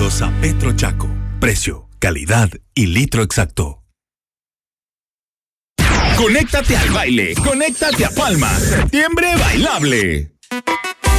Bienvenidos a Petro Chaco. Precio, calidad y litro exacto. Conéctate al baile, conéctate a Palma. Septiembre bailable.